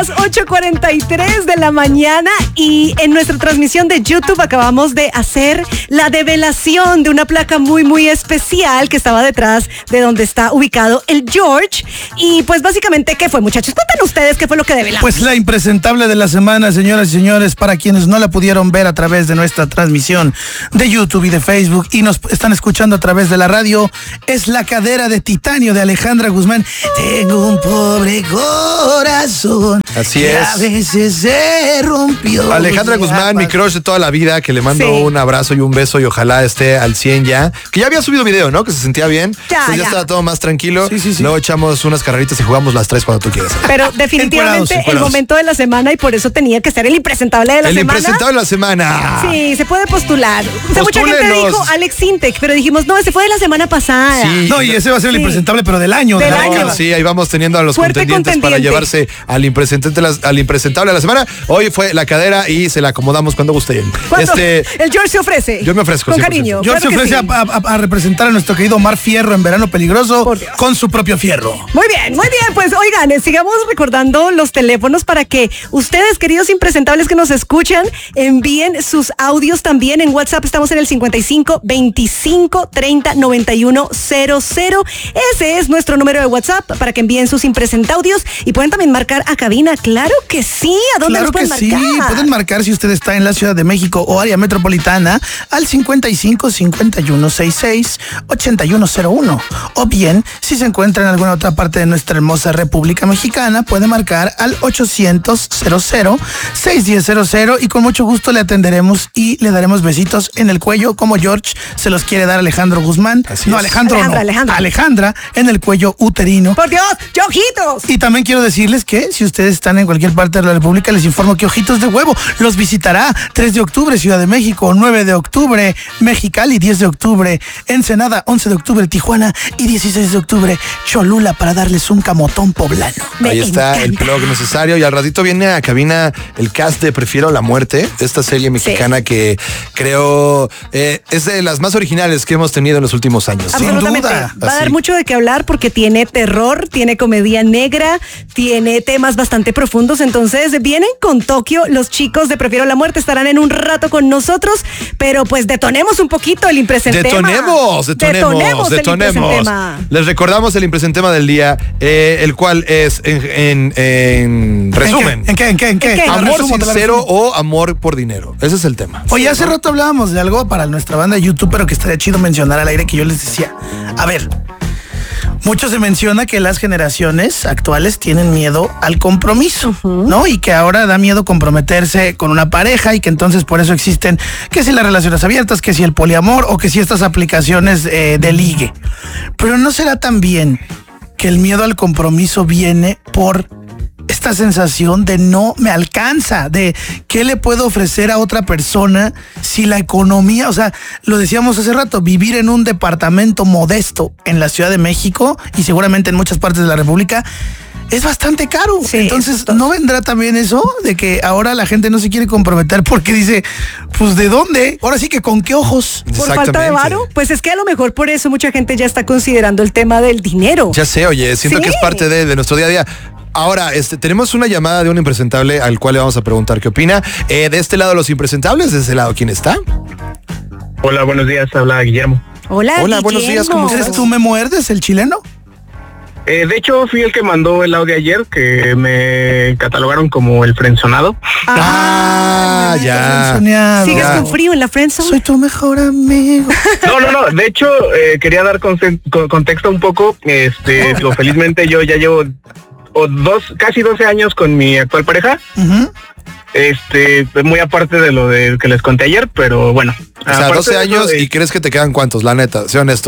las 8:43 de la mañana y en nuestra transmisión de YouTube acabamos de hacer la develación de una placa muy, muy especial que estaba detrás de donde está ubicado el George. Y pues básicamente, ¿qué fue, muchachos? Cuéntanos ustedes qué fue lo que develamos. Pues la impresentable de la semana, señoras y señores, para quienes no la pudieron ver a través de nuestra transmisión de YouTube y de Facebook y nos están escuchando a través de la radio, es la cadera de titanio de Alejandra Guzmán. Tengo un pobre corazón. Así es. A veces se rompió. Alejandra Guzmán, mi crush de toda la vida, que le mando un abrazo y un beso y ojalá esté al 100 ya. Que ya había subido video, ¿no? Que se sentía bien. Ya estaba todo más tranquilo. Sí. Luego echamos unas carreritas y jugamos las 3 cuando tú quieras. Pero definitivamente el momento de la semana y por eso tenía que ser el impresentable de la semana. El impresentable de la semana. Sí, se puede postular. O sea, mucha gente dijo Alex Intec, pero dijimos, no, ese fue de la semana pasada. Sí. No, y ese va a ser el impresentable, pero del año. Del año. Sí, ahí vamos teniendo a los contendientes para llevarse al impresentable de la semana. Hoy fue la cadera y se la acomodamos cuando guste. El George se ofrece. Yo me ofrezco. Con cariño. George se ofrece a representar a nuestro querido Omar Fierro en Verano Peligroso con su propio fierro. Muy bien. Pues oigan, sigamos recordando los teléfonos para que ustedes, queridos impresentables que nos escuchan, envíen sus audios también en WhatsApp. Estamos en el 55 25 30 91 00. Ese es nuestro número de WhatsApp para que envíen sus impresentaudios y pueden también marcar a cabina. Claro que sí. ¿A dónde claro pueden que marcar? Sí, pueden marcar si usted está en la Ciudad de México o área metropolitana al 55 51 66 8101. O bien, si se encuentra en alguna otra parte de nuestra hermosa República Mexicana, puede marcar al 800 00 6100 y con mucho gusto le atenderemos y le daremos besitos en el cuello como George se los quiere dar Alejandro Guzmán. Alejandra en el cuello uterino. ¡Por Dios! ¡Qué ojitos! Y también quiero decirles que si ustedes están en cualquier parte de la República, les informo que Ojitos de Huevo los visitará 3 de octubre Ciudad de México, 9 de octubre Mexicali, 10 de octubre Ensenada, 11 de octubre Tijuana y 16 de octubre Cholula para darles un camotón poblano. Ahí está el plug necesario y al ratito viene a cabina el cast de Prefiero la Muerte, esta serie mexicana que creo es de las más originales que hemos tenido en los últimos años. Absolutamente. Sin duda. Va a dar mucho de qué hablar porque tiene terror, tiene comedia negra, tiene temas bastante profundos. Entonces vienen con Tokio. Los chicos de Prefiero la Muerte estarán en un rato con nosotros, pero pues detonemos un poquito el impresentema. Detonemos. Les recordamos el impresentema del día, el cual es en resumen. ¿En qué? Amor sincero o amor por dinero. Ese es el tema. Oye, hace rato hablábamos de algo para nuestra banda de YouTube, pero que estaría chido mencionar al aire, que yo les decía, a ver, mucho se menciona que las generaciones actuales tienen miedo al compromiso, ¿no? Y que ahora da miedo comprometerse con una pareja y que entonces por eso existen que si las relaciones abiertas, que si el poliamor o que si estas aplicaciones de ligue. Pero ¿no será también que el miedo al compromiso viene por esta sensación de no me alcanza, de qué le puedo ofrecer a otra persona si la economía, o sea, lo decíamos hace rato, vivir en un departamento modesto en la Ciudad de México y seguramente en muchas partes de la República es bastante caro. Sí, entonces, ¿no vendrá también eso de que ahora la gente no se quiere comprometer porque dice, pues ¿de dónde? Ahora sí que ¿con qué ojos? ¿Por falta de varo? Pues es que a lo mejor por eso mucha gente ya está considerando el tema del dinero. Ya sé, oye, siento que es parte de nuestro día a día. Ahora, tenemos una llamada de un impresentable al cual le vamos a preguntar qué opina. De este lado los impresentables, de ese lado, ¿quién está? Hola, buenos días, habla Guillermo. Hola, buenos días, ¿cómo estás? ¿Eres tú Me Muerdes, el chileno? De hecho, fui el que mandó el audio ayer, que me catalogaron como el frenzonado. Ya. ¿Sigues con frío en la friendzone? Soy tu mejor amigo. No. De hecho, quería dar contexto un poco. Digo, felizmente yo ya llevo casi 12 años con mi actual pareja. Muy aparte de lo que les conté ayer, pero bueno. O sea, 12 años y ¿crees que te quedan cuántos? La neta, sé honesto.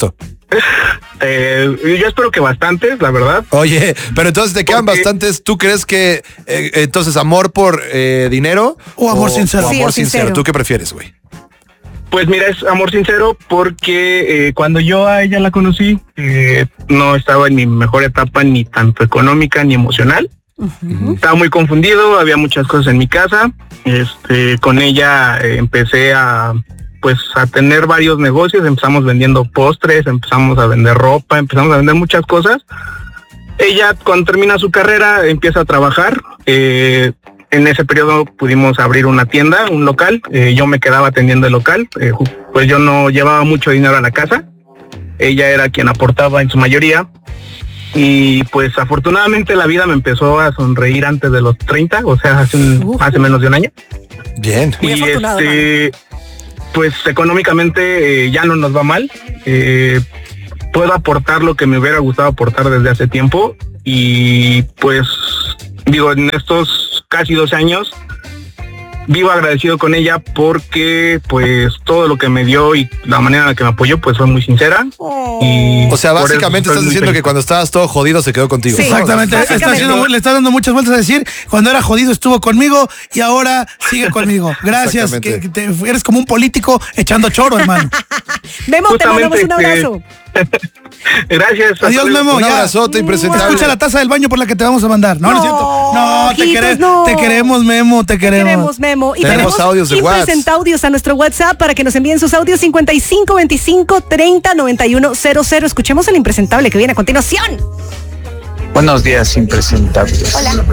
Yo espero que bastantes, la verdad. Oye, pero entonces te quedan bastantes. ¿Tú crees que entonces amor por dinero o amor sincero? O amor sincero. ¿Tú qué prefieres, güey? Pues mira, es amor sincero porque cuando yo a ella la conocí, no estaba en mi mejor etapa ni tanto económica ni emocional. Estaba muy confundido, había muchas cosas en mi casa. Con ella empecé a tener varios negocios, empezamos vendiendo postres, empezamos a vender ropa, empezamos a vender muchas cosas. Ella, cuando termina su carrera, empieza a trabajar En ese periodo pudimos abrir una tienda, un local. Yo me quedaba atendiendo el local. Pues yo no llevaba mucho dinero a la casa. Ella era quien aportaba en su mayoría. Y pues afortunadamente la vida me empezó a sonreír antes de los 30, o sea, hace menos de un año. Bien. Muy afortunado, pues económicamente ya no nos va mal. Puedo aportar lo que me hubiera gustado aportar desde hace tiempo. Y pues digo, en estos casi 12 años vivo agradecido con ella porque pues todo lo que me dio y la manera en la que me apoyó pues fue muy sincera. Y o sea, básicamente estás diciendo que cuando estabas todo jodido se quedó contigo. Sí, exactamente. Le estás dando muchas vueltas a decir, cuando era jodido estuvo conmigo y ahora sigue conmigo. Gracias, eres como un político echando choro, hermano. Memo, te mandamos un abrazo. Gracias. Adiós, Memo. Un abrazote impresentable. Escucha la taza del baño por la que te vamos a mandar. No, no es cierto. No, te queremos, Memo, te queremos. Te queremos, Memo. Y tenemos audios de WhatsApp. Audios a nuestro WhatsApp para que nos envíen sus audios 55 25 30 91 00. Escuchemos el impresentable que viene a continuación. Buenos días, impresentables. Hola.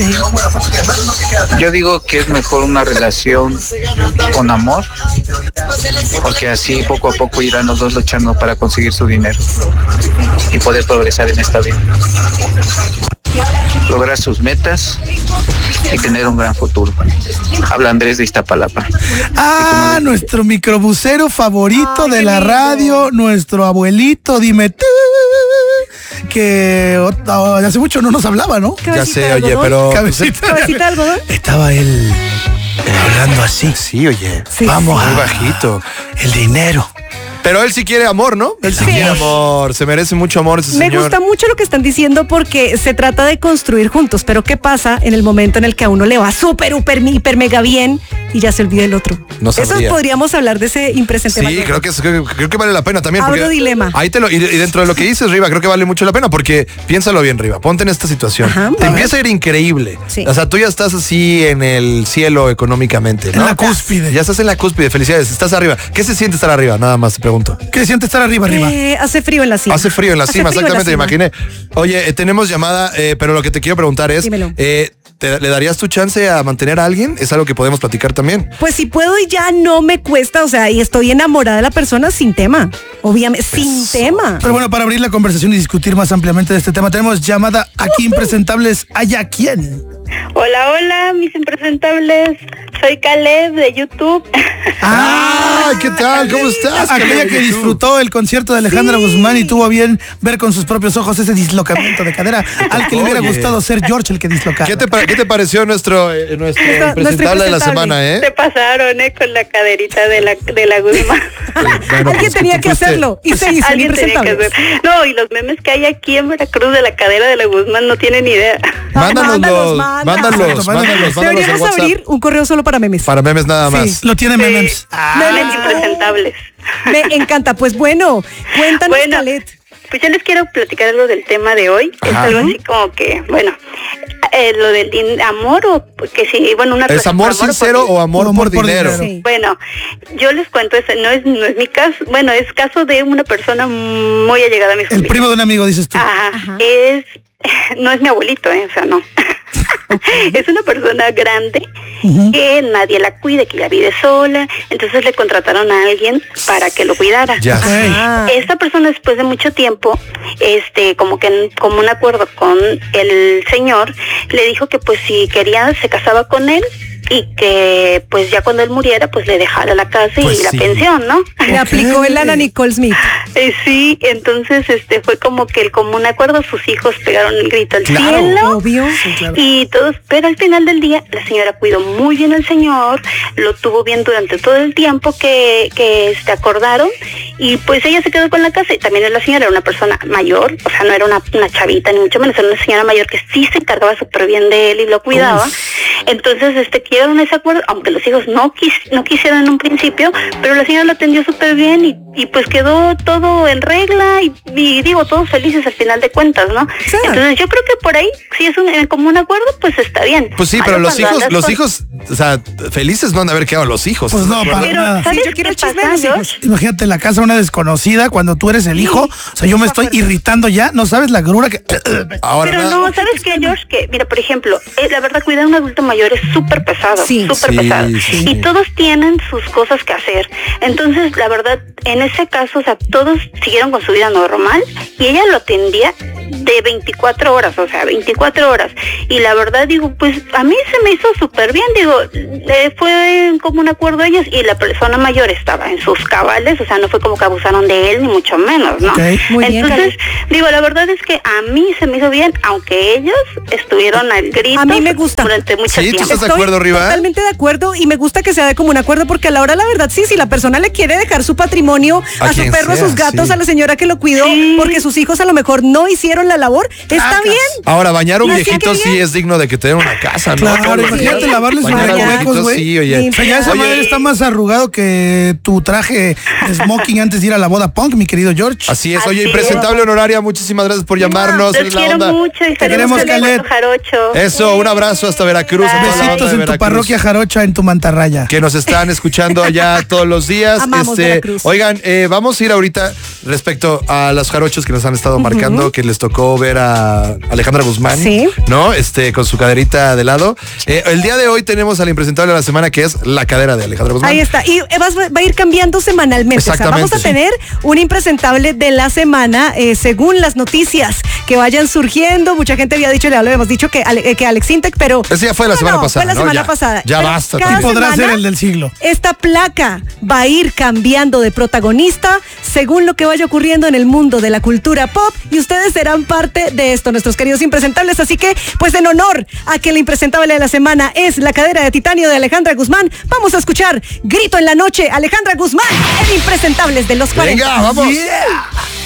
Yo digo que es mejor una relación con amor, porque así poco a poco irán los dos luchando para conseguir su dinero y poder progresar en esta vida, lograr sus metas y tener un gran futuro. Habla Andrés de Iztapalapa. Nuestro microbusero favorito de la radio, nuestro abuelito, dime tú, que hace mucho no nos hablaba, ¿no? Ya sé, oye, pero... Cabecita de algodón. Estaba él hablando así. Sí, oye. Sí, Vamos muy bajito. El dinero. Pero él sí quiere amor, ¿no? Él sí quiere amor, se merece mucho amor ese señor. Me gusta mucho lo que están diciendo porque se trata de construir juntos, pero ¿qué pasa en el momento en el que a uno le va súper, hiper, mega bien y ya se olvida el otro? No sabría. Eso podríamos hablar de ese impresente. Sí, creo que vale la pena también. Abro dilema. Ahí y dentro de lo que dices, Riva, creo que vale mucho la pena porque piénsalo bien, Riva, ponte en esta situación. Ajá, te empieza a ir increíble. Sí. O sea, tú ya estás así en el cielo económicamente, ¿no? En la cúspide. Ya estás en la cúspide, felicidades, estás arriba. ¿Qué se siente estar arriba? Nada más te pregunto. ¿Qué se siente estar arriba? Hace frío en la cima. Hace frío en la cima, exactamente, me imaginé. Oye, tenemos llamada, pero lo que te quiero preguntar es, ¿le darías tu chance a mantener a alguien? Es algo que podemos platicar también. Pues si puedo y ya no me cuesta, o sea, y estoy enamorada de la persona sin tema, obviamente, sin tema. Pero bueno, para abrir la conversación y discutir más ampliamente de este tema, tenemos llamada aquí impresentables. ¿Allá quién? Hola, mis impresentables. Soy Caleb de YouTube. ¿Qué tal? ¿Cómo estás? Aquella que disfrutó el concierto de Alejandra Guzmán y tuvo a bien ver con sus propios ojos ese dislocamiento de cadera al que le hubiera gustado ser George el que dislocara. ¿Qué te pareció nuestro impresentable de la semana, Se pasaron, con la caderita de la Guzmán. Bueno, alguien tenía que hacerlo y se hizo. Alguien tenía que hacer. No, y los memes que hay aquí en Veracruz de la cadera de la Guzmán no tienen ni idea. Mándalos. Deberíamos abrir un correo solo para memes. Para memes nada más. Sí, lo tiene memes. Memes impresentables. Me encanta. Pues bueno, cuéntanos, Caleb. Pues yo les quiero platicar algo del tema de hoy. Es algo así como que, lo del amor o que sí, una ¿es amor sincero o amor por dinero? Sí. Bueno, yo les cuento, no es mi caso, es caso de una persona muy allegada a mi familia. El primo de un amigo, dices tú. Ajá. No es mi abuelito, o sea, no. Es una persona grande que nadie la cuide, que ya vive sola, entonces le contrataron a alguien para que lo cuidara. Esta persona, después de mucho tiempo, como un acuerdo con el señor, le dijo que pues si quería se casaba con él y que pues ya cuando él muriera pues le dejara la casa y la pensión, ¿no? Le aplicó el Ana Nicole Smith. Sí, entonces fue como que el común acuerdo, sus hijos pegaron el grito al cielo, obvio. Sí, claro. Y todos, pero al final del día la señora cuidó muy bien al señor, lo tuvo bien durante todo el tiempo que acordaron, y pues ella se quedó con la casa. Y también la señora era una persona mayor, o sea, no era una chavita ni mucho menos, era una señora mayor que sí se encargaba súper bien de él y lo cuidaba. Entonces quedaron ese acuerdo, aunque los hijos no quisieron en un principio, pero la señora lo atendió súper bien y pues quedó todo en regla y digo, todos felices al final de cuentas, ¿no? Sí. Entonces yo creo que por ahí si es un común acuerdo, pues está bien. Pues sí, pero los hijos, o sea, felices no han de haber quedado los hijos. Pues no, para nada. ¿Sabes yo quiero qué chisme de pasa, los hijos. Josh? Imagínate la casa de una desconocida cuando tú eres el hijo. O sea, yo me estoy irritando ya. No sabes la grura que... Ahora Pero no, ¿sabes qué, George? Que, mira, por ejemplo, la verdad, cuidar a un adulto mayor es súper pesado. Sí. Súper pesado. Sí. Y todos tienen sus cosas que hacer. Entonces, la verdad, en ese caso, o sea, todos siguieron con su vida normal y ella lo atendía de 24 horas, o sea, 24 horas. Y la verdad, digo, pues a mí se me hizo súper bien, digo, fue como un acuerdo ellos y la persona mayor estaba en sus cabales, o sea, no fue como que abusaron de él, ni mucho menos, ¿no? Okay. Muy bien, Entonces, digo, la verdad es que a mí se me hizo bien, aunque ellos estuvieron al grito A mí me gusta. durante mucho Sí, ¿tú tiempo. estás de acuerdo, Riva? Totalmente de acuerdo y me gusta que sea de como un acuerdo porque a la hora, la verdad, sí, si la persona le quiere dejar su patrimonio A a su quien perro, a sea, sus gatos, sí. a la señora que lo cuidó, Sí. porque sus hijos a lo mejor no hicieron la labor, está bien. Ahora, bañar a un Así viejito que sí bien. es digno de que te den una casa, ¿no? Claro, imagínate lavarle sus Bañar a un recovecos, viejito, güey. sí, oye. O sea, ya esa Oye, madre está más arrugado que tu traje de smoking antes de ir a la boda punk, mi querido George. Así es, Así oye, es. impresentable honoraria, muchísimas gracias por llamarnos. Los Eres la quiero onda. mucho y queremos, Calet. Jarocho. Eso, un abrazo hasta Veracruz. a toda la banda Besitos de en tu Veracruz, parroquia jarocha, en tu mantarraya. que nos están escuchando allá todos los días. Amamos Veracruz. Oigan, vamos a ir ahorita respecto a los jarochos que nos han estado marcando, que les tocó ver a Alejandra Guzmán, Sí. ¿no? Con su caderita de lado. El día de hoy tenemos al impresentable de la semana, que es la cadera de Alejandra Guzmán. Ahí está. Y va a ir cambiando semanalmente. O sea, Exactamente, vamos a sí. tener un impresentable de la semana según las noticias que vayan surgiendo. Mucha gente había dicho, ya lo habíamos dicho, que Alex Intec, pero... Ese ya fue la semana pasada, Fue la ¿no? semana Ya, pasada. ya Pero basta cada también. Podrá semana, ser el del siglo. Esta placa va a ir cambiando de protagonista según lo que vaya ocurriendo en el mundo de la cultura pop y ustedes serán parte de esto, nuestros queridos impresentables. Así que, pues en honor a que el impresentable de la semana es la cadera de titanio de Alejandra Guzmán, vamos a escuchar Grito en la Noche, Alejandra Guzmán, en Impresentables de los 40. Venga, vamos. Yeah.